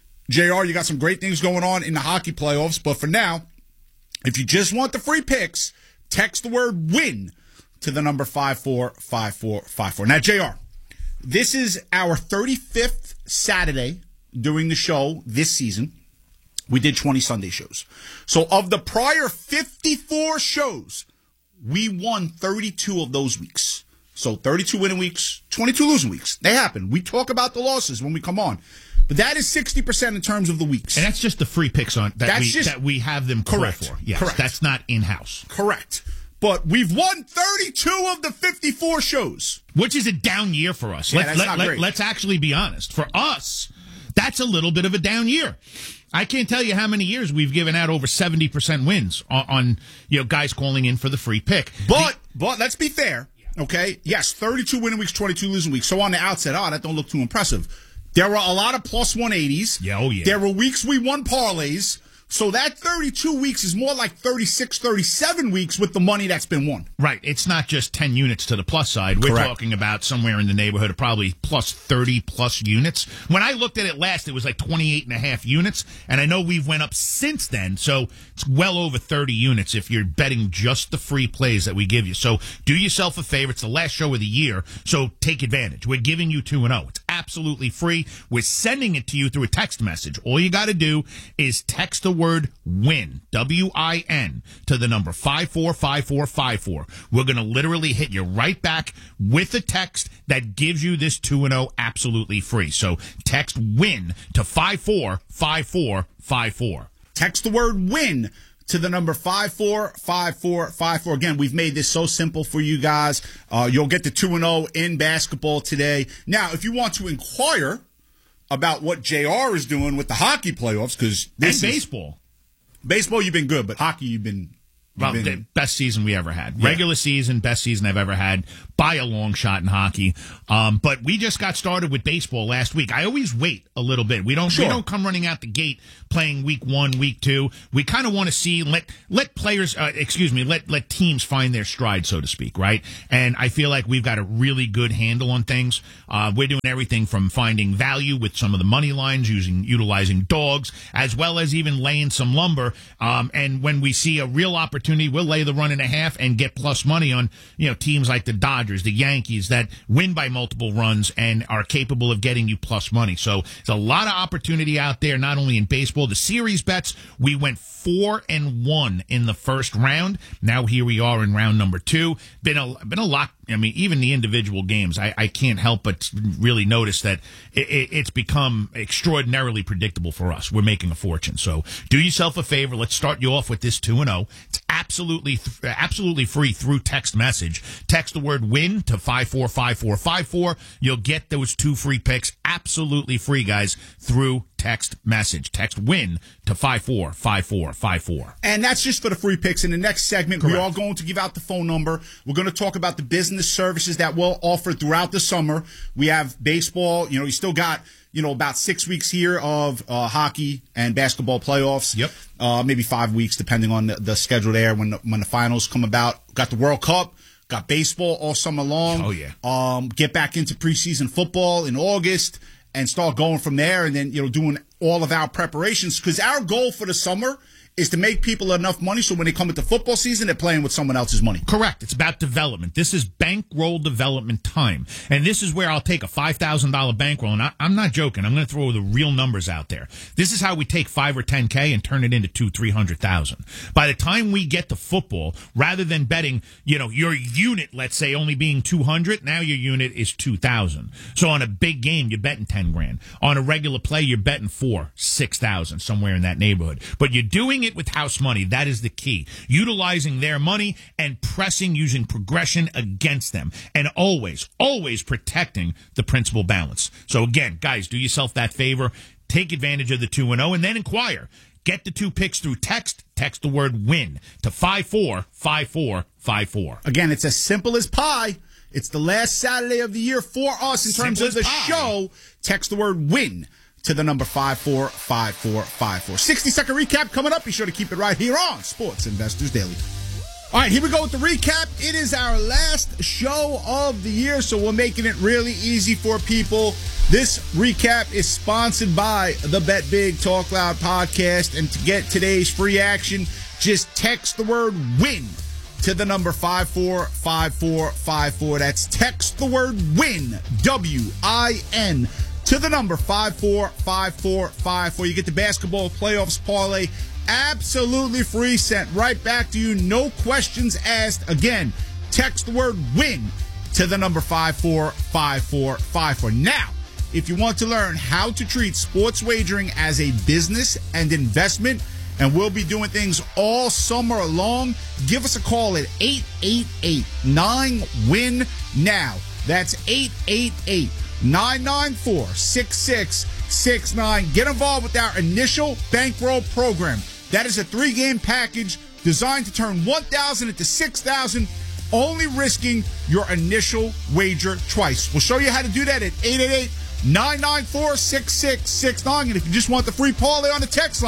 J R, you got some great things going on in the hockey playoffs, but for now, if you just want the free picks, text the word WIN to the number five four five four five four. Now, J R, this is our thirty-fifth Saturday doing the show this season. We did twenty Sunday shows. So of the prior fifty-four shows, we won thirty-two of those weeks. So thirty-two winning weeks, twenty-two losing weeks. They happen. We talk about the losses when we come on. But that is sixty percent in terms of the weeks. And that's just the free picks on that, That's we, just, that we have them call correct, for. Yes, correct. That's not in-house. Correct. But we've won thirty-two of the fifty-four shows. Which is a down year for us. Yeah, let, that's let, not let, great. Let's actually be honest. For us, that's a little bit of a down year. I can't tell you how many years we've given out over seventy percent wins on, on you know guys calling in for the free pick. But but let's be fair, okay? Yes, thirty-two winning weeks, twenty-two losing weeks. So on the outset, oh, that don't look too impressive. There were a lot of plus one eighties. Yeah, oh yeah. There were weeks we won parlays. So that thirty-two weeks is more like thirty-six, thirty-seven weeks with the money that's been won. Right. It's not just ten units to the plus side. We're Correct. talking about somewhere in the neighborhood of probably plus thirty plus units. When I looked at it last, it was like twenty-eight and a half units. And I know we've went up since then. So it's well over thirty units if you're betting just the free plays that we give you. So do yourself a favor. It's the last show of the year. So take advantage. We're giving you two and oh. It's absolutely free. We're sending it to you through a text message. All you got to do is text the word WIN, W I N, to the number five four five four five four. We're going to literally hit you right back with a text that gives you this two and oh absolutely free. So text WIN to five four five four five four. Text the word WIN to the number five four five four five four. Again, we've made this so simple for you guys. Uh, you'll get the two and oh in basketball today. Now, if you want to inquire about what J R is doing with the hockey playoffs, because this And is, baseball. Baseball, you've been good, but hockey, you've been... you've Well, been- the best season we ever had. Yeah. Regular season, best season I've ever had by a long shot in hockey. Um, but we just got started with baseball last week. I always wait a little bit. We don't Sure. we don't come running out the gate playing week one, week two. We kind of want to see let let players, uh, excuse me, let let teams find their stride, so to speak, right? And I feel like we've got a really good handle on things. Uh, we're doing everything from finding value with some of the money lines, using utilizing dogs, as well as even laying some lumber. Um, and when we see a real opportunity, we'll lay the run and a half and get plus money on, you know, teams like the Dodgers, the Yankees that win by multiple runs and are capable of getting you plus money. So there's a lot of opportunity out there, not only in baseball. The series bets, we went four and one in the first round. Now here we are in round number two. Been a been a lot. I mean, even the individual games, I, I can't help but really notice that it, it, it's become extraordinarily predictable for us. We're making a fortune. So do yourself a favor. Let's start you off with this two and oh. It's absolutely absolutely free through text message. Text the word WIN to five four five four five four. You'll get those two free picks absolutely free, guys, through text message. Text WIN to five four five four five four. And that's just for the free picks. In the next segment, we are going to give out the phone number. We're going to talk about the business services that we'll offer throughout the summer. We have baseball. You know, you still got, you know, about six weeks here of uh, hockey and basketball playoffs. Yep. Uh, maybe five weeks, depending on the, the schedule there when the, when the finals come about. Got the World Cup. Got baseball all summer long. Oh, yeah. Um, get back into preseason football in August and start going from there, and then, you know, doing all of our preparations, because our goal for the summer is to make people enough money so when they come into football season, they're playing with someone else's money. Correct. It's about development. This is bankroll development time. And this is where I'll take a five thousand dollars bankroll, and I, I'm not joking. I'm going to throw the real numbers out there. This is how we take five or ten K and turn it into two, three hundred thousand. By the time we get to football, rather than betting, you know, your unit, let's say, only being two hundred, now your unit is two thousand. So on a big game, you're betting ten grand. On a regular play, you're betting four, six thousand, somewhere in that neighborhood. But you're doing it with house money. That is the key. Utilizing their money and pressing using progression against them. And always, always protecting the principal balance. So again, guys, do yourself that favor. Take advantage of the two and oh and then inquire. Get the two picks through text. Text the word WIN to five four five four five four. Again, it's as simple as pie. It's the last Saturday of the year for us in terms Simple of the as pie. show. Text the word WIN to the number five four five four five four. sixty second recap coming up. Be sure to keep it right here on Sports Investors Daily. All right, here we go with the recap. It is our last show of the year, so we're making it really easy for people. This recap is sponsored by the Bet Big Talk Loud podcast. And to get today's free action, just text the word WIN to the number five four five four five four. That's text the word WIN, W I N, to the number five four five four five four. You get the basketball playoffs parlay absolutely free, sent right back to you. No questions asked. Again, text the word WIN to the number five four five four five four. Now, if you want to learn how to treat sports wagering as a business and investment, and we'll be doing things all summer long, give us a call at eight eight eight nine win now. That's eight eight eight nine nine four six six six nine. Get involved with our initial bankroll program. That is a three-game package designed to turn one thousand into six thousand, only risking your initial wager twice. We'll show you how to do that at eight eight eight nine nine four six six six nine. And if you just want the free parlay on the text line,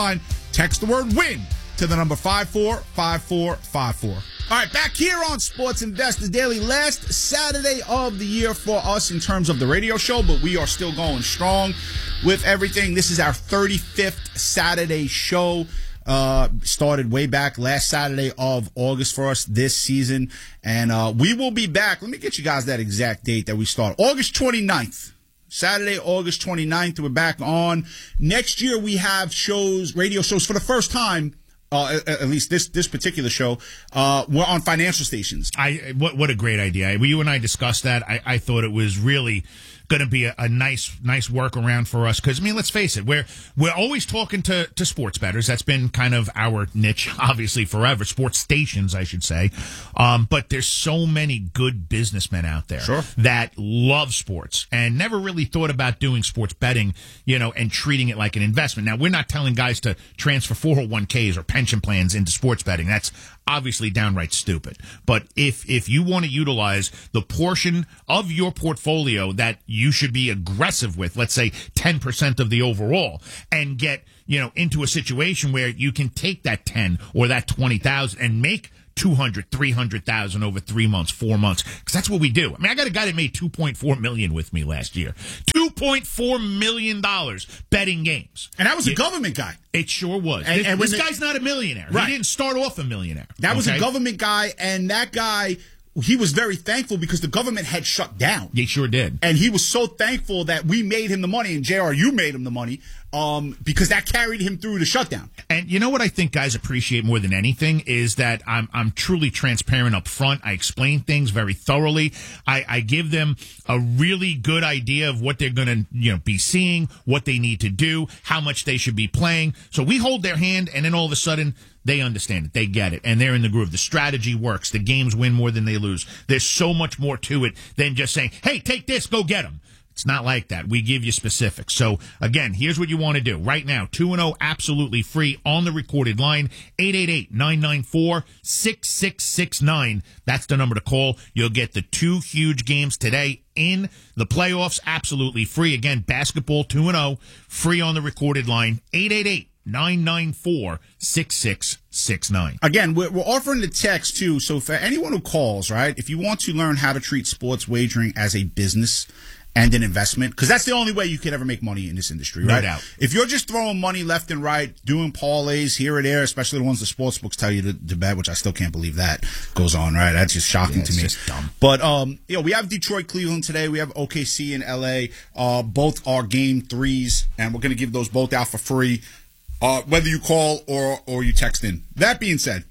Text the word WIN to the number five four five four five four. All right, back here on Sports Investors Daily. Last Saturday of the year for us in terms of the radio show, but we are still going strong with everything. This is our thirty-fifth Saturday show. Uh, started way back last Saturday of August for us this season. And uh, we will be back. Let me get you guys that exact date that we start. August twenty-ninth. Saturday, August twenty-ninth. We're back on. Next year, we have shows, radio shows for the first time. Uh, at, at least this this particular show, uh, we're on financial stations. I what what a great idea! You and I discussed that. I, I thought it was really going to be a, a nice nice workaround for us because I mean, let's face it, we're we're always talking to to sports bettors. That's been kind of our niche, obviously forever. Sports stations, I should say. Um, but there's so many good businessmen out there sure. that love sports and never really thought about doing sports betting, you know, and treating it like an investment. Now, we're not telling guys to transfer four oh one k's or pension plans into sports betting. That's obviously downright stupid. But if if you want to utilize the portion of your portfolio that you should be aggressive with, let's say ten percent of the overall, and get, you know, into a situation where you can take that ten or that twenty thousand and make two hundred, three hundred thousand over three months, four months, because that's what we do. I mean, I got a guy that made two point four million with me last year. two point four million dollars betting games. And that was it, a government guy. It sure was. And, this and this the, guy's not a millionaire. Right. He didn't start off a millionaire. That was okay? a government guy, and that guy, he was very thankful because the government had shut down. He sure did. And he was so thankful that we made him the money, and J R, you made him the money, um, because that carried him through the shutdown. And you know what I think guys appreciate more than anything is that I'm I'm truly transparent up front. I explain things very thoroughly. I, I give them a really good idea of what they're going to, you know, be seeing, what they need to do, how much they should be playing. So we hold their hand, and then all of a sudden they understand it. They get it. And they're in the groove. The strategy works. The games win more than they lose. There's so much more to it than just saying, hey, take this, go get them. It's not like that. We give you specifics. So, again, here's what you want to do. Right now, two and oh absolutely free on the recorded line, eight eight eight, nine nine four, six six six nine. That's the number to call. You'll get the two huge games today in the playoffs, absolutely free. Again, basketball two and oh, free on the recorded line, eight eight eight, nine nine four, six six six nine. Again, we're, we're offering the text, too. So for anyone who calls, right, if you want to learn how to treat sports wagering as a business and an investment, because that's the only way you can ever make money in this industry, right? No doubt. If you're just throwing money left and right, doing parlays here or there, especially the ones the sports books tell you to, to bet, which I still can't believe that goes on, right? That's just shocking yeah, to me. It's just dumb. But, um, you know, we have Detroit, Cleveland today. We have O K C and L A. Uh, both are game threes, and we're going to give those both out for free, uh, whether you call or, or you text in. That being said,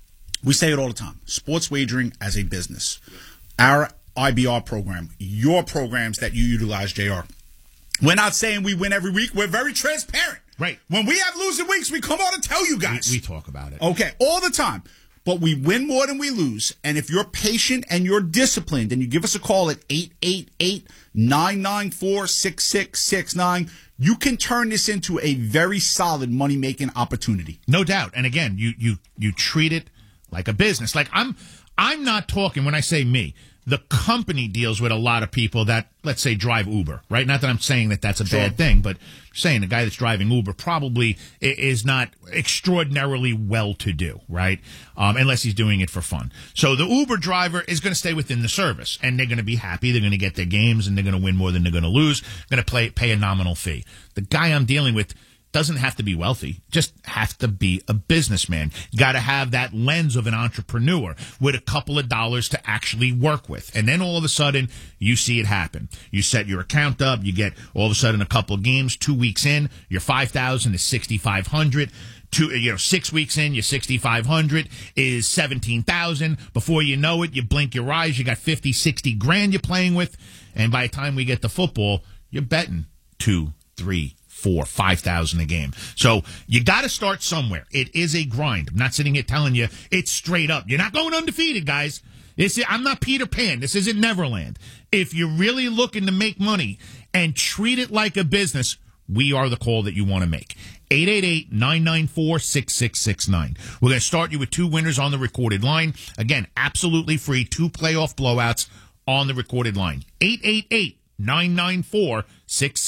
we say it all the time. Sports wagering as a business. Our I B R program, your programs that you utilize, J R. We're not saying we win every week. We're very transparent. Right. When we have losing weeks, we come on and tell you guys. We, we talk about it. Okay, all the time. But we win more than we lose. And if you're patient and you're disciplined, and you give us a call at eight eight eight, nine nine four, six six six nine, you can turn this into a very solid money-making opportunity. No doubt. And again, you you you treat it like a business. Like I'm I'm not talking when I say me. The company deals with a lot of people that, let's say, drive Uber, right? Not that I'm saying that that's a Sure. bad thing, but I'm saying the guy that's driving Uber probably i- is not extraordinarily well-to-do, right? Um, unless he's doing it for fun. So the Uber driver is going to stay within the service, and they're going to be happy. They're going to get their games, and they're going to win more than they're going to lose. Going to play pay a nominal fee. The guy I'm dealing with doesn't have to be wealthy, just have to be a businessman. Got to have that lens of an entrepreneur with a couple of dollars to actually work with. And then all of a sudden, you see it happen. You set your account up, you get all of a sudden a couple of games, two weeks in, your five thousand is sixty-five hundred. Two, you know, six weeks in, your sixty-five hundred is seventeen thousand. Before you know it, you blink your eyes, you got fifty, sixty grand you're playing with. And by the time we get to football, you're betting two, three, four, five thousand a game. So you got to start somewhere. It is a grind. I'm not sitting here telling you it's straight up. You're not going undefeated, guys. This is, I'm not Peter Pan. This isn't Neverland. If you're really looking to make money and treat it like a business, we are the call that you want to make. eight eight eight, nine nine four, six six six nine. We're going to start you with two winners on the recorded line. Again, absolutely free. Two playoff blowouts on the recorded line. eight eight eight, nine nine four, six six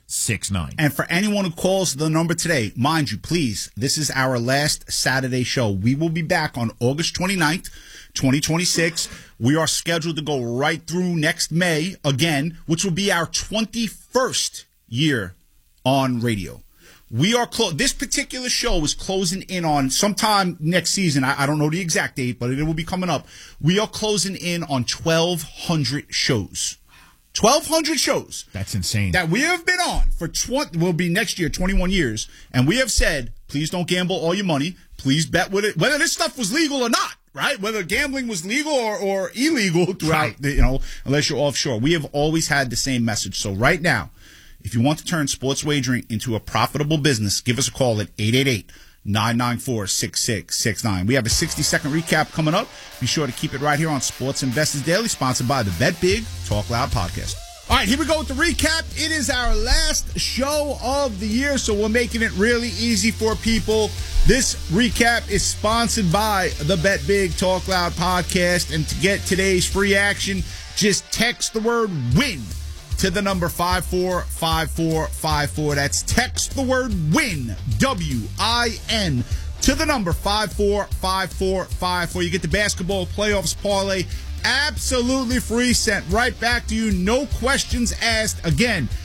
six nine. And for anyone who calls the number today, mind you, please, this is our last Saturday show. We will be back on August twenty-ninth, twenty twenty-six. We are scheduled to go right through next May again, which will be our twenty-first year on radio. We are clo- This particular show is closing in on sometime next season. I, I don't know the exact date, but it will be coming up. We are closing in on twelve hundred shows. twelve hundred shows. That's insane. That we have been on for twenty, will be next year, twenty-one years. And we have said, please don't gamble all your money. Please bet with it, whether this stuff was legal or not, right? Whether gambling was legal or, or illegal throughout, right. the, you know, unless you're offshore. We have always had the same message. So right now, if you want to turn sports wagering into a profitable business, give us a call at eight eight eight, nine nine four, six six six nine. We have a sixty-second recap coming up. Be sure to keep it right here on Sports Investors Daily, sponsored by the Bet Big, Talk Loud podcast. All right, here we go with the recap. It is our last show of the year, so we're making it really easy for people. This recap is sponsored by the Bet Big, Talk Loud podcast. And to get today's free action, just text the word WIN to the number five four five four five four. That's text the word WIN, W I N, to the number five four five four five four. You get the basketball playoffs parlay absolutely free, sent right back to you. No questions asked. Again,